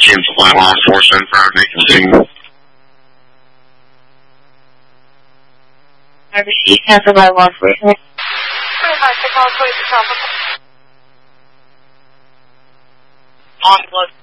Team Flat Law Enforcement for vacancy. I received cancel by law enforcement. Call police officer. On